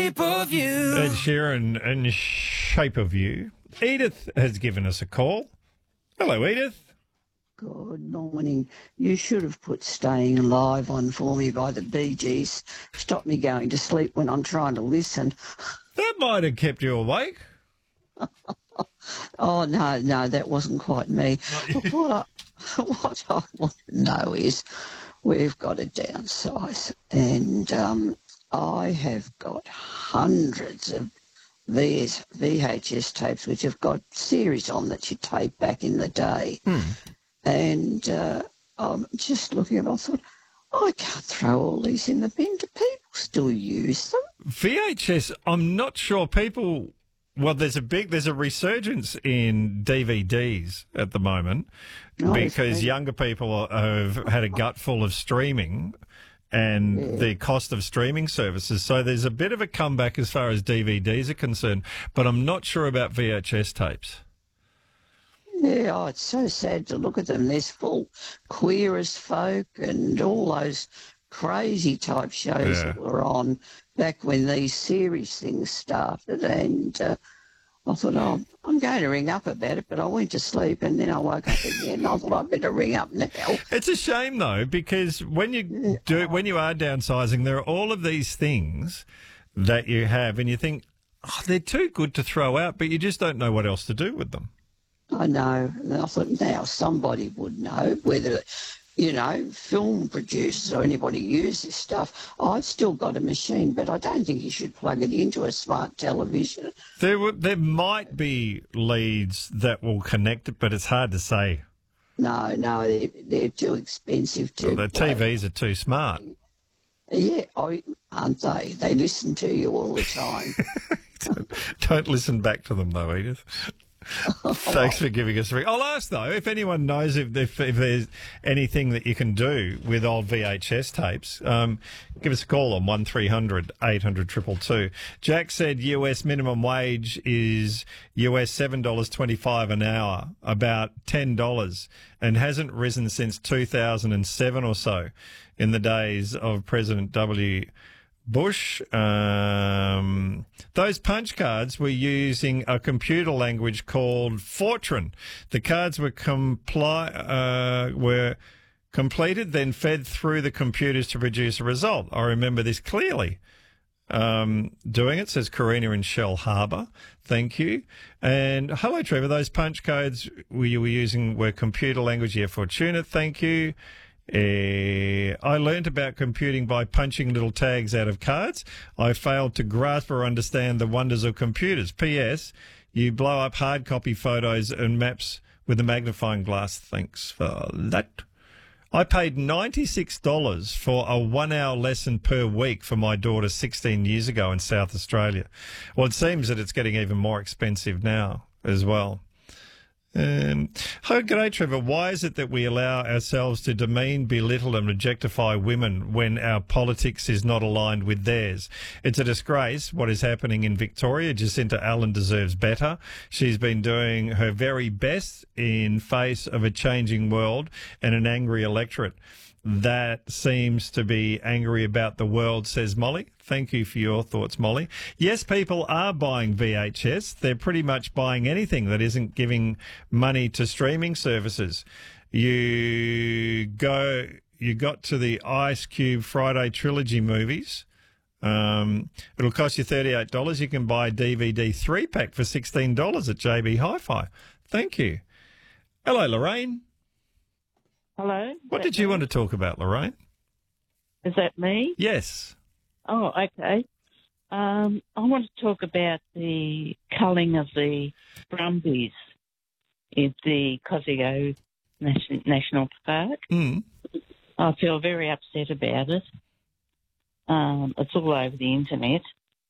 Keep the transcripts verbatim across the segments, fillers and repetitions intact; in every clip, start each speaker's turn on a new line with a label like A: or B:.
A: Shape of You.
B: Ed Sheeran and Shape of You. Edith has given us a call. Hello, Edith.
C: Good morning. You should have put Staying Alive on for me by the Bee Gees. Stop me going to sleep when I'm trying to listen.
B: That might have kept you awake.
C: Oh, no, no, that wasn't quite me. Look, what I, what I want to know is we've got to downsize, and um, I have got hundreds of these V H S tapes which have got series on that you tape back in the day.
B: Hmm.
C: And uh, I'm just looking at it, I thought, I can't throw all these in the bin. Do people still use them?
B: V H S, I'm not sure people... Well, there's a big, there's a resurgence in D V Ds at the moment
C: Oh,
B: because
C: okay.
B: younger people have had a gut full of streaming and
C: Yeah.
B: the cost of streaming services. So there's a bit of a comeback as far as D V Ds are concerned, but I'm not sure about V H S tapes.
C: Yeah, oh, it's so sad to look at them. There's full Queer as Folk and all those crazy type shows
B: Yeah.
C: that were on back when these series things started. And uh, I thought, oh, I'm going to ring up about it, but I went to sleep and then I woke up again. I thought I'd better ring up now.
B: It's a shame though, because when you do, when you are downsizing, there are all of these things that you have, and you think, oh, they're too good to throw out, but you just don't know what else to do with them.
C: I know. And I thought now somebody would know whether, you know, film producers or anybody use this stuff. I've still got a machine, but I don't think you should plug it into a smart television.
B: There, w- there might be leads that will connect it, but it's hard to say.
C: No, no, they're, they're too expensive to
B: Well, the T Vs are too smart.
C: Yeah, I, aren't they? They listen to you all the time.
B: Don't listen back to them, though, Edith. Thanks for giving us a ring. I'll ask, though, if anyone knows if, if, if there's anything that you can do with old V H S tapes, um, give us a call on one three hundred eight hundred two two two. Jack said U S minimum wage is U S seven dollars twenty-five an hour, about ten dollars, and hasn't risen since two thousand seven or so, in the days of President W. Bush. Um, those punch cards were using a computer language called Fortran. The cards were compli- uh, were completed, then fed through the computers to produce a result. I remember this clearly. Um, doing it, says Karina in Shell Harbour. Thank you. And hello, Trevor. Those punch codes we were using were computer language. Yeah, Fortuna. Thank you. Uh, I learnt about computing by punching little tags out of cards. I failed to grasp or understand the wonders of computers. P S. You blow up hard copy photos and maps with a magnifying glass. Thanks for that. I paid ninety-six dollars for a one-hour lesson per week for my daughter sixteen years ago in South Australia. Well, it seems that it's getting even more expensive now as well. Um, oh, g'day, Trevor. Why is it that we allow ourselves to demean, belittle and objectify women when our politics is not aligned with theirs? It's a disgrace what is happening in Victoria. Jacinta Allen deserves better. She's been doing her very best in face of a changing world and an angry electorate that seems to be angry about the world, says Molly. Thank you for your thoughts, Molly. Yes, people are buying V H S. They're pretty much buying anything that isn't giving money to streaming services. You go, you got to the Ice Cube Friday trilogy movies. Um, it'll cost you thirty-eight dollars. You can buy a D V D three-pack for sixteen dollars at J B Hi-Fi. Thank you. Hello, Lorraine.
D: Hello?
B: What did you want to talk about, Lorraine?
D: Is that me?
B: Yes.
D: Oh, okay. Um, I want to talk about the culling of the brumbies in the Cosio Nation- National Park.
B: Mm.
D: I feel very upset about it. Um, it's all over the internet.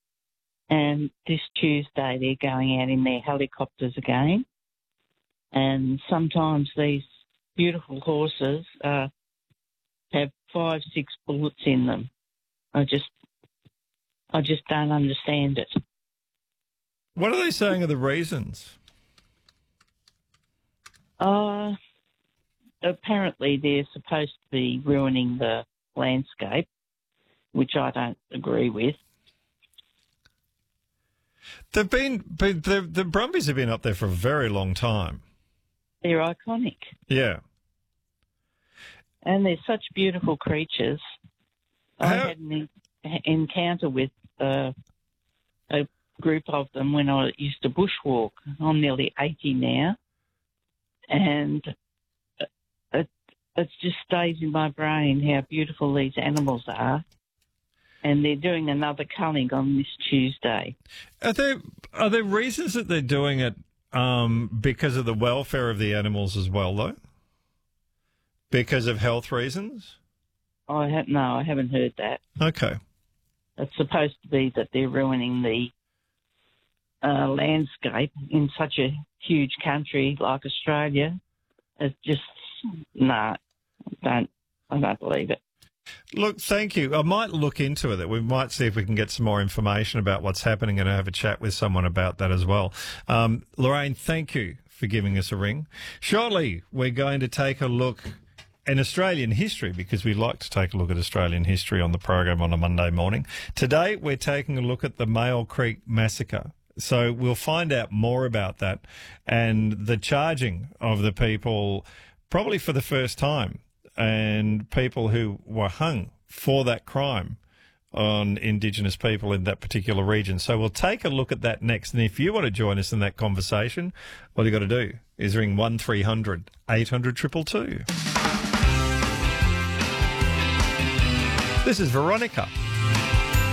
D: And this Tuesday they're going out in their helicopters again. And sometimes these beautiful horses uh, have five, six bullets in them. I just, I just don't understand it.
B: What are they saying are the reasons?
D: Uh, apparently they're supposed to be ruining the landscape, which I don't agree with.
B: They've been, but the, the Brumbies have been up there for a very long time.
D: They're iconic.
B: Yeah.
D: And they're such beautiful creatures. I
B: How-
D: had an en- encounter with uh, a group of them when I used to bushwalk. I'm nearly eighty now. And it, it just stays in my brain how beautiful these animals are. And they're doing another culling on this Tuesday.
B: Are there are there reasons that they're doing it um, because of the welfare of the animals as well, though? Because of health reasons?
D: I have no, I haven't heard that.
B: Okay.
D: It's supposed to be that they're ruining the uh, landscape in such a huge country like Australia. It's just no, I don't I don't believe it.
B: Look, thank you. I might look into it. We might see if we can get some more information about what's happening and have a chat with someone about that as well. Um, Lorraine, thank you for giving us a ring. Shortly, we're going to take a look in Australian history, because we like to take a look at Australian history on the program on a Monday morning. Today, we're taking a look at the Mail Creek Massacre. So we'll find out more about that and the charging of the people, probably for the first time, and people who were hung for that crime on Indigenous people in that particular region. So we'll take a look at that next. And if you want to join us in that conversation, all you got to do is ring one three hundred eight hundred two two two. This is Veronica.